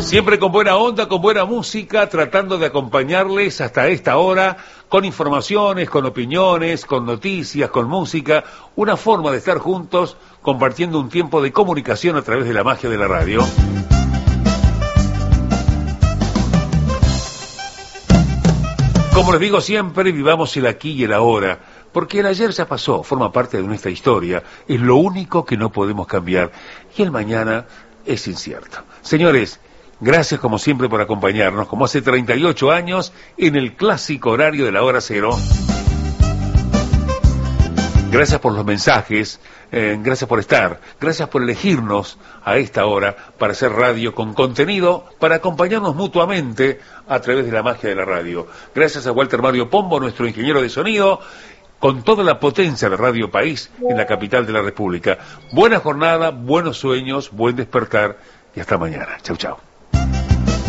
Siempre con buena onda, con buena música, tratando de acompañarles hasta esta hora, con informaciones, con opiniones, con noticias, con música, una forma de estar juntos, compartiendo un tiempo de comunicación a través de la magia de la radio. Como les digo siempre, vivamos el aquí y el ahora, porque el ayer ya pasó, forma parte de nuestra historia, es lo único que no podemos cambiar, y el mañana es incierto. Señores, gracias como siempre por acompañarnos, como hace 38 años, en el clásico horario de la hora cero. Gracias por los mensajes, gracias por estar, gracias por elegirnos a esta hora para hacer radio con contenido, para acompañarnos mutuamente a través de la magia de la radio. Gracias a Walter Mario Pombo, nuestro ingeniero de sonido, con toda la potencia de Radio País en la capital de la República. Buena jornada, buenos sueños, buen despertar y hasta mañana. Chau, chau.